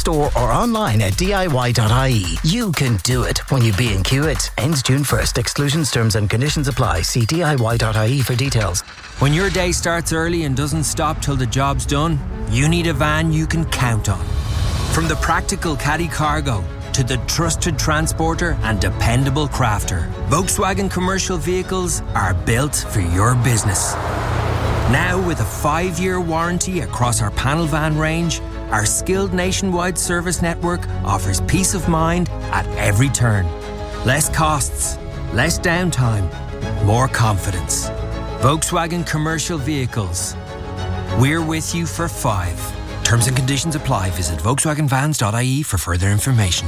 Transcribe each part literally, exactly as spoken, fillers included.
store or online at D I Y dot I E. You can do it when you B and Q it. Ends June first. Exclusions, terms and conditions apply. See D I Y dot I E for details. When your day starts early and doesn't stop till the job's done, you need a van you can count on. From the practical caddy cargo to the trusted transporter and dependable crafter, Volkswagen Commercial Vehicles are built for your business. Now with a five-year warranty across our panel van range, our skilled nationwide service network offers peace of mind at every turn. Less costs, less downtime, more confidence. Volkswagen Commercial Vehicles. We're with you for five. Terms and conditions apply. Visit Volkswagen Vans dot I E for further information.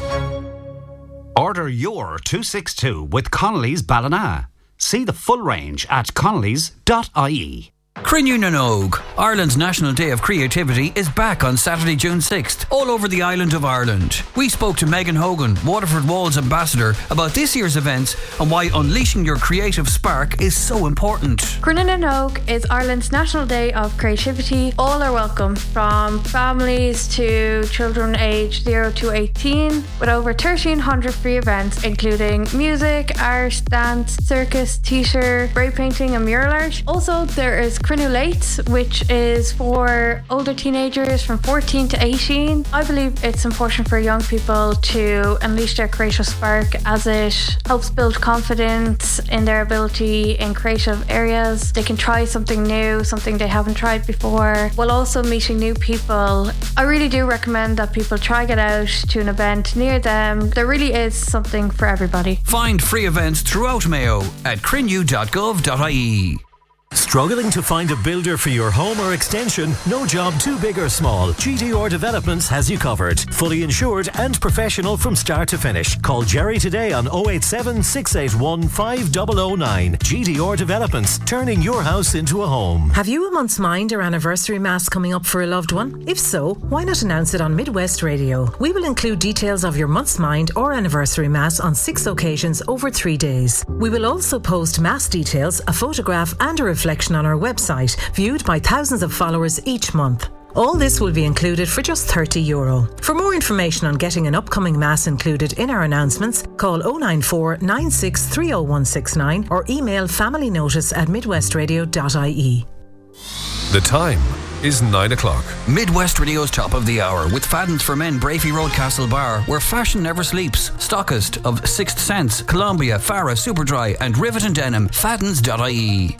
Order your two sixty-two with Connolly's Ballina. See the full range at connellys dot I E. Crinnew na nÓg, Ireland's National Day of Creativity, is back on Saturday, June sixth, all over the island of Ireland. We spoke to Megan Hogan, Waterford Walls ambassador, about this year's events and why unleashing your creative spark is so important. Crinnew na nÓg is Ireland's National Day of Creativity. All are welcome, from families to children aged zero to eighteen, with over thirteen hundred free events including music, art, dance, circus, theatre, spray painting and mural art. Also, there is Crinnew Late, which is for older teenagers from fourteen to eighteen. I believe it's important for young people to unleash their creative spark, as it helps build confidence in their ability in creative areas. They can try something new, something they haven't tried before, while also meeting new people. I really do recommend that people try get out to an event near them. There really is something for everybody. Find free events throughout Mayo at crinnew dot gov dot I E. Struggling to find a builder for your home or extension? No job too big or small. G D R Developments has you covered. Fully insured and professional from start to finish. Call Jerry today on oh eight seven, six eight one, five oh oh nine. G D R Developments, turning your house into a home. Have you a month's mind or anniversary mass coming up for a loved one? If so, why not announce it on Midwest Radio? We will include details of your month's mind or anniversary mass on six occasions over three days. We will also post mass details, a photograph and a reflection on our website, viewed by thousands of followers each month. All this will be included for just thirty euro. For more information on getting an upcoming mass included in our announcements, call oh nine four, nine six three oh one six nine or email familynotice at midwest radio dot I E. The time is nine o'clock. Midwest Radio's top of the hour with Fadden's for Men, Brafey Road, Castlebar, where fashion never sleeps. Stockist of Sixth Sense, Columbia, Farah, Superdry and Rivet and Denim. Faddens dot I E.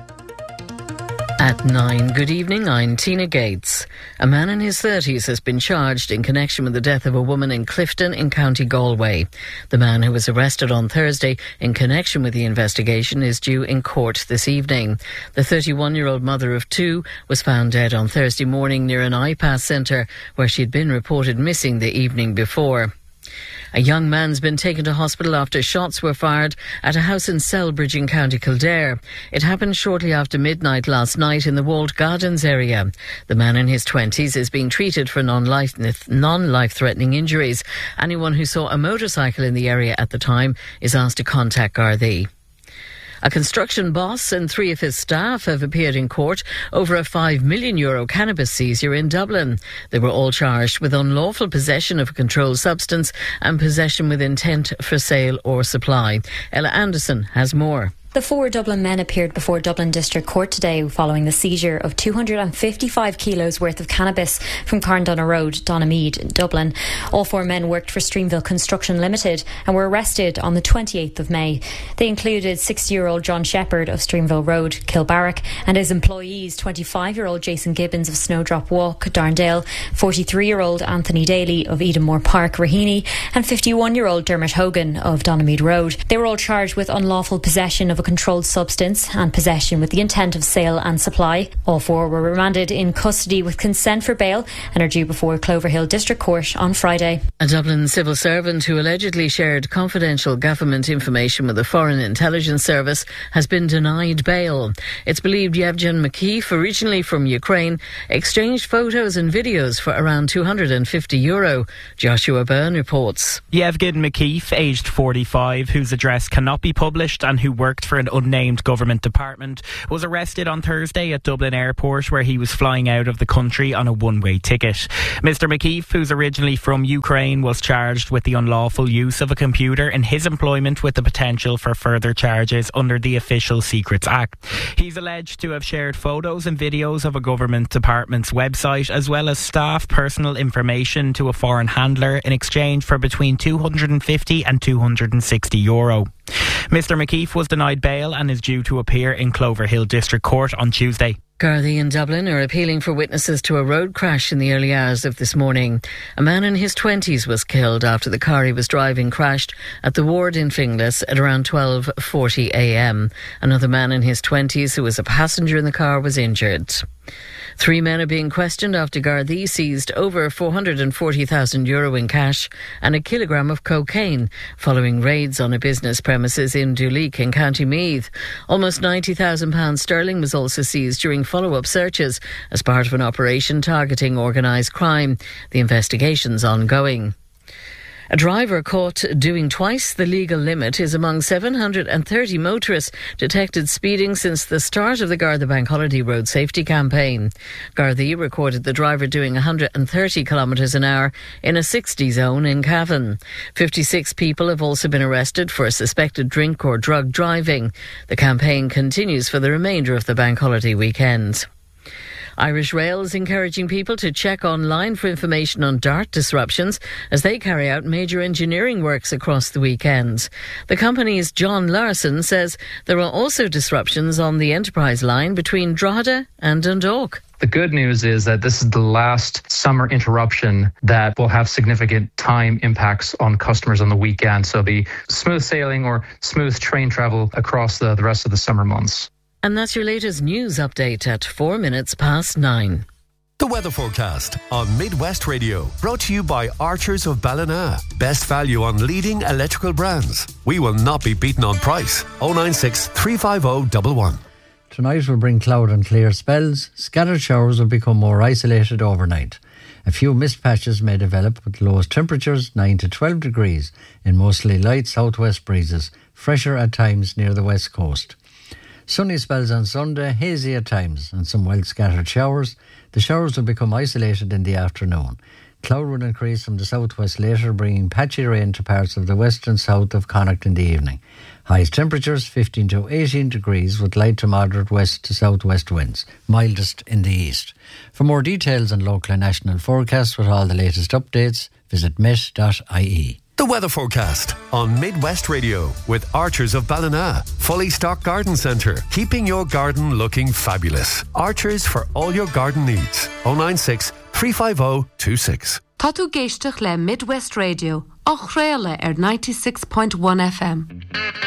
At nine, good evening, I'm Tina Gates. A man in his thirties has been charged in connection with the death of a woman in Clifton in County Galway. The man who was arrested on Thursday in connection with the investigation is due in court this evening. The thirty-one-year-old mother of two was found dead on Thursday morning near an iPass centre where she had been reported missing the evening before. A young man's been taken to hospital after shots were fired at a house in Selbridge in County Kildare. It happened shortly after midnight last night in the Walled Gardens area. The man in his twenties is being treated for non-life, non-life-threatening injuries. Anyone who saw a motorcycle in the area at the time is asked to contact Gardaí. A construction boss and three of his staff have appeared in court over a five million euro cannabis seizure in Dublin. They were all charged with unlawful possession of a controlled substance and possession with intent for sale or supply. Ella Anderson has more. The four Dublin men appeared before Dublin District Court today following the seizure of two hundred fifty-five kilos worth of cannabis from Carndonagh Road, Donamead, Dublin. All four men worked for Streamville Construction Limited and were arrested on the twenty-eighth of May. They included sixty-year-old John Shepherd of Streamville Road, Kilbarrack, and his employees, twenty-five-year-old Jason Gibbons of Snowdrop Walk, Darndale, forty-three-year-old Anthony Daly of Edenmore Park, Raheny, and fifty-one-year-old Dermot Hogan of Donamead Road. They were all charged with unlawful possession of a controlled substance and possession with the intent of sale and supply. All four were remanded in custody with consent for bail and are due before Cloverhill District Court on Friday. A Dublin civil servant who allegedly shared confidential government information with the Foreign Intelligence Service has been denied bail. It's believed Yevgen Makeev, originally from Ukraine, exchanged photos and videos for around two hundred fifty euro. Joshua Byrne reports. Yevgen Makeev, aged forty-five, whose address cannot be published and who worked for for an unnamed government department, was arrested on Thursday at Dublin Airport, where he was flying out of the country on a one-way ticket. Mister McKeith, who's originally from Ukraine, was charged with the unlawful use of a computer in his employment, with the potential for further charges under the Official Secrets Act. He's alleged to have shared photos and videos of a government department's website, as well as staff personal information, to a foreign handler in exchange for between two hundred fifty and two hundred sixty euro. Mister McKeith was denied bail and is due to appear in Cloverhill District Court on Tuesday. Gardaí in Dublin are appealing for witnesses to a road crash in the early hours of this morning. A man in his twenties was killed after the car he was driving crashed at the ward in Finglas at around twelve forty a m. Another man in his twenties who was a passenger in the car was injured. Three men are being questioned after Gardaí seized over four hundred forty thousand euro in cash and a kilogram of cocaine following raids on a business premises in Duleek in County Meath. Almost ninety thousand pounds sterling was also seized during follow-up searches as part of an operation targeting organised crime. The investigation's ongoing. A driver caught doing twice the legal limit is among seven hundred thirty motorists detected speeding since the start of the Garda Bank Holiday Road Safety Campaign. Gardaí recorded the driver doing one hundred thirty kilometres an hour in a sixty zone in Cavan. fifty-six people have also been arrested for suspected drink or drug driving. The campaign continues for the remainder of the bank holiday weekend. Irish Rail is encouraging people to check online for information on DART disruptions as they carry out major engineering works across the weekend. The company's John Larson says there are also disruptions on the Enterprise line between Drogheda and Dundalk. The good news is that this is the last summer interruption that will have significant time impacts on customers on the weekend. So the smooth sailing or smooth train travel across the, the rest of the summer months. And that's your latest news update at four minutes past nine. The weather forecast on Midwest Radio, brought to you by Archers of Ballina. Best value on leading electrical brands. We will not be beaten on price. oh nine six, three five oh, one one. Tonight will bring cloud and clear spells. Scattered showers will become more isolated overnight. A few mist patches may develop with lowest temperatures nine to twelve degrees in mostly light southwest breezes, fresher at times near the west coast. Sunny spells on Sunday, hazy at times, and some wild scattered showers. The showers will become isolated in the afternoon. Cloud will increase from the southwest later, bringing patchy rain to parts of the west and south of Connacht in the evening. Highest temperatures fifteen to eighteen degrees with light to moderate west to southwest winds, mildest in the east. For more details on local and national forecasts with all the latest updates, visit met dot I E. The weather forecast on Midwest Radio with Archers of Ballina. Fully stocked garden centre, keeping your garden looking fabulous. Archers for all your garden needs. oh nine six, three five oh, two six. Tá tú géisteach le Midwest Radio, ó chréile ar ninety-six point one F M.